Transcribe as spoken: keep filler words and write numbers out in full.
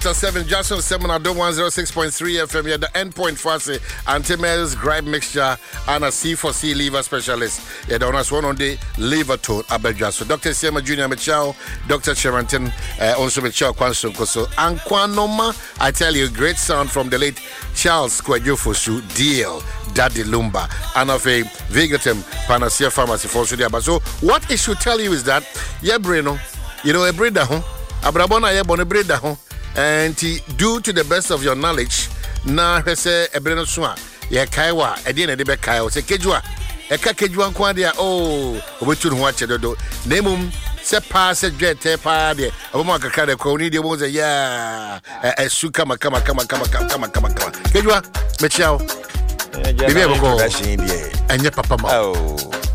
seven Jackson seven at one oh six point three F M. Yeah, the end point for us. Antimel's gripe mixture and a C for C liver specialist. Yeah, the honest one on the liver tone. Abedja. So Doctor Siema Junior Michel, Doctor Cheranton, uh, also Michel Kwanso Koso. And Kwanoma, I tell you, great sound from the late Charles Kwadjofosu, D L, Daddy Lumba, and of a Vegatum Panacea Pharmacy for Sudia. So, what it should tell you is that, yeah, Breno, you know, a breeder, huh? Abrabona, yeah, bon, a breeder, huh? And due to the best of your knowledge, na hese ebreno soa ye kaiwa e de na de be kai se kejua e ka kejua nkwa de oh obetu ho ache dodo nemum se pa se dwete pa de obo akaka de ko ni de bo se ya e su kama kama kama kama kama kama kama kejua me chiao bibi e boko enye papa ma oh